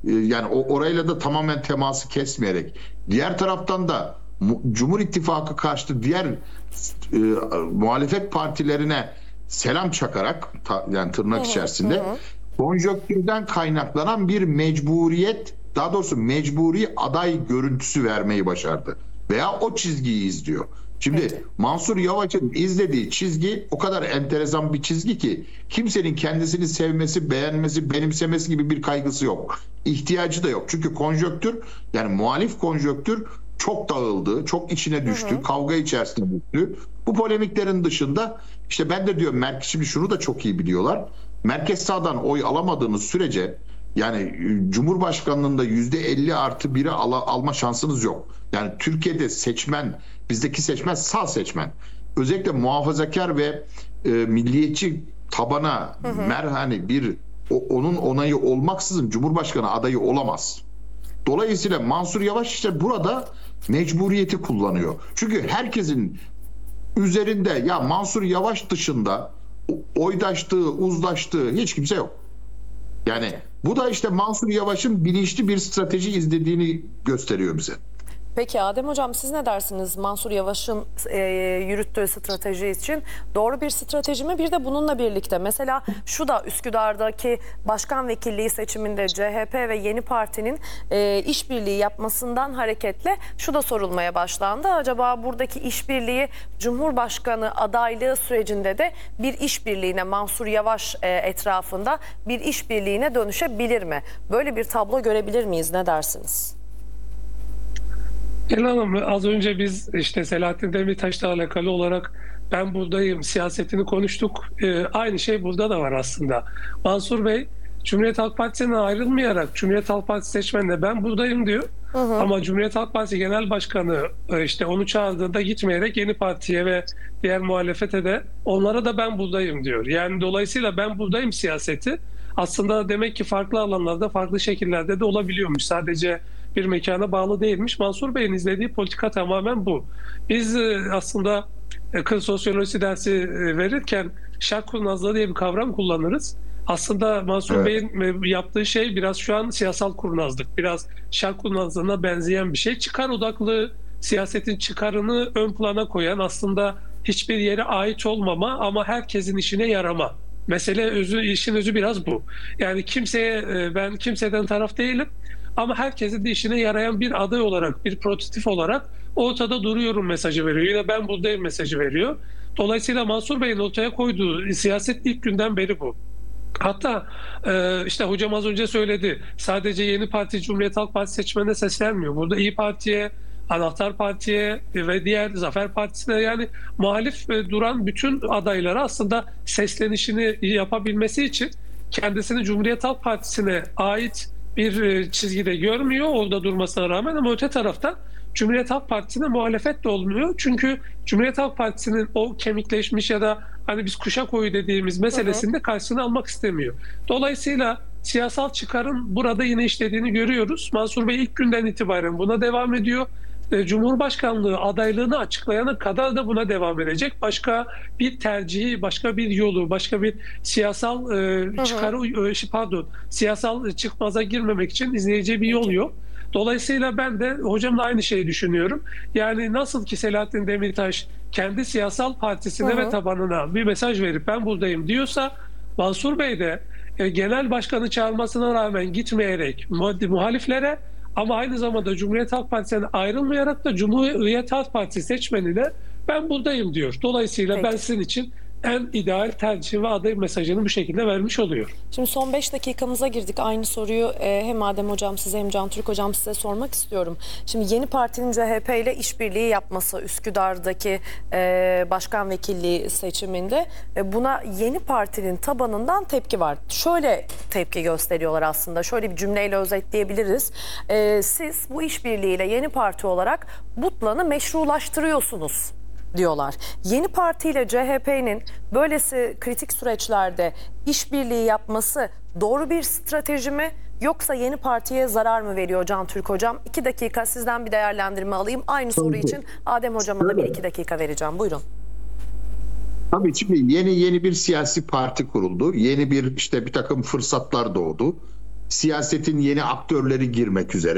yani orayla da tamamen teması kesmeyerek, diğer taraftan da Cumhur İttifakı karşıtı diğer muhalefet partilerine selam çakarak, yani tırnak içerisinde, konjonktürden kaynaklanan bir mecburiyet, daha doğrusu mecburi aday görüntüsü vermeyi başardı. Veya o çizgiyi izliyor. Şimdi Peki. Mansur Yavaş'ın izlediği çizgi o kadar enteresan bir çizgi ki kimsenin kendisini sevmesi, beğenmesi, benimsemesi gibi bir kaygısı yok. İhtiyacı da yok. Çünkü konjonktür, yani muhalif konjonktür çok dağıldı, çok içine düştü, kavga içerisinde düştü. Bu polemiklerin dışında işte ben de diyorum, şimdi şunu da çok iyi biliyorlar. Merkez sağdan oy alamadığınız sürece, yani Cumhurbaşkanlığında %50+1'i alma şansınız yok. Yani Türkiye'de seçmen, bizdeki seçmen sağ seçmen. Özellikle muhafazakar ve milliyetçi tabana merhani onun onayı olmaksızın Cumhurbaşkanı adayı olamaz. Dolayısıyla Mansur Yavaş işte burada mecburiyeti kullanıyor. Çünkü herkesin üzerinde ya Mansur Yavaş dışında oydaştığı, uzlaştığı hiç kimse yok. Yani bu da işte Mansur Yavaş'ın bilinçli bir strateji izlediğini gösteriyor bize. Peki Adem Hocam, siz ne dersiniz Mansur Yavaş'ın yürüttüğü strateji için? Doğru bir strateji mi? Bir de bununla birlikte mesela şu da Üsküdar'daki başkan vekilliği seçiminde CHP ve Yeni Parti'nin işbirliği yapmasından hareketle şu da sorulmaya başlandı. Acaba buradaki işbirliği Cumhurbaşkanı adaylığı sürecinde de bir işbirliğine, Mansur Yavaş etrafında bir işbirliğine dönüşebilir mi? Böyle bir tablo görebilir miyiz? Ne dersiniz? Elhan Hanım, az önce biz işte Selahattin Demirtaş'la alakalı olarak ben buradayım siyasetini konuştuk. Aynı şey burada da var aslında. Mansur Bey Cumhuriyet Halk Partisi'ne ayrılmayarak Cumhuriyet Halk Partisi seçmenine ben buradayım diyor. Ama Cumhuriyet Halk Partisi Genel Başkanı işte onu çağırdığında gitmeyerek Yeni Parti'ye ve diğer muhalefete de onlara da ben buradayım diyor. Yani dolayısıyla ben buradayım siyaseti aslında demek ki farklı alanlarda, farklı şekillerde de olabiliyormuş. Sadece bir mekana bağlı değilmiş. Mansur Bey'in izlediği politika tamamen bu. Biz aslında kıl sosyolojisi dersi verirken şark kurnazlığı diye bir kavram kullanırız. Aslında Mansur Bey'in yaptığı şey biraz şu an siyasal kurnazlık, biraz şark kurnazlığına benzeyen bir şey. Çıkar odaklı, siyasetin çıkarını ön plana koyan, aslında hiçbir yere ait olmama ama herkesin işine yarama. İşin özü biraz bu. Yani ben kimseden taraf değilim. Ama herkesin de işine yarayan bir aday olarak, bir prototip olarak ortada duruyorum mesajı veriyor. Yine ben buradayım mesajı veriyor. Dolayısıyla Mansur Bey'in ortaya koyduğu siyaset ilk günden beri bu. Hatta işte hocam az önce söyledi. Sadece Yeni Parti, Cumhuriyet Halk Partisi seçmenine seslenmiyor. Burada İYİ Parti'ye, Anahtar Parti'ye ve diğer Zafer Partisi'ne, yani muhalif duran bütün adaylara aslında seslenişini yapabilmesi için kendisini Cumhuriyet Halk Partisi'ne ait bir çizgide görmüyor orada durmasına rağmen, ama öte taraftan Cumhuriyet Halk Partisi'ne muhalefet de olmuyor. Çünkü Cumhuriyet Halk Partisi'nin o kemikleşmiş ya da hani biz kuşak oyu dediğimiz meselesini de karşısına almak istemiyor. Dolayısıyla siyasal çıkarın burada yine işlediğini görüyoruz. Mansur Bey ilk günden itibaren buna devam ediyor. Cumhurbaşkanlığı adaylığını açıklayana kadar da buna devam edecek. Başka bir tercihi, başka bir yolu, başka bir siyasal siyasal çıkmaza girmemek için izleyeceği bir yol yok. Dolayısıyla ben de hocamla aynı şeyi düşünüyorum. Yani nasıl ki Selahattin Demirtaş kendi siyasal partisine ve tabanına bir mesaj verip ben buradayım diyorsa, Mansur Bey de genel başkanı çağırmasına rağmen gitmeyerek muhaliflere, ama aynı zamanda Cumhuriyet Halk Partisi'ne ayrılmayarak da Cumhuriyet Halk Partisi seçmenine ben buradayım diyor. Dolayısıyla ben sizin için en ideal tercih ve aday mesajını bu şekilde vermiş oluyor. Şimdi son 5 dakikamıza girdik. Aynı soruyu hem Adem Hocam size hem Can Türk Hocam size sormak istiyorum. Şimdi Yeni Parti'nin CHP ile işbirliği yapması Üsküdar'daki başkan vekilliği seçiminde, buna Yeni Parti'nin tabanından tepki var. Şöyle tepki gösteriyorlar aslında. Şöyle bir cümleyle özetleyebiliriz. Siz bu işbirliğiyle Yeni Parti olarak bu planı meşrulaştırıyorsunuz diyorlar. Yeni Parti ile CHP'nin böylesi kritik süreçlerde işbirliği yapması doğru bir strateji mi, yoksa Yeni Parti'ye zarar mı veriyor Can Türk Hocam? 2 dakika sizden bir değerlendirme alayım. Aynı soru için Adem Hocam'a da bir 2 dakika vereceğim. Buyurun. Tabii şimdi yeni bir siyasi parti kuruldu. Yeni bir takım fırsatlar doğdu. siyasetin yeni aktörleri girmek üzere.